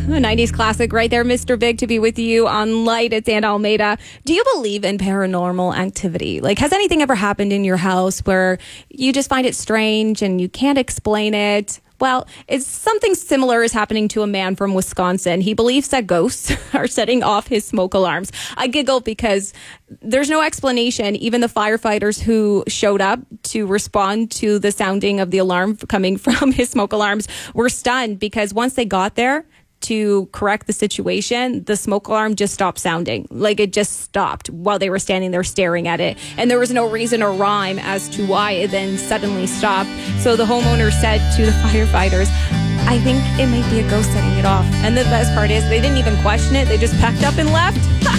A 90s classic right there, Mr. Big, to be with you on Light. It's Anna Almeida. Do you believe in paranormal activity? Like, has anything ever happened in your house where you just find it strange and you can't explain it? Well, it's something similar is happening to a man from Wisconsin. He believes that ghosts are setting off his smoke alarms. I giggle because there's no explanation. Even the firefighters who showed up to respond to the sounding of the alarm coming from his smoke alarms were stunned because once they got there to correct the situation, the smoke alarm just stopped sounding. Like, it just stopped while they were standing there staring at it. And there was no reason or rhyme as to why it then suddenly stopped. So the homeowner said to the firefighters, I think it might be a ghost setting it off. And the best part is they didn't even question it. They just packed up and left.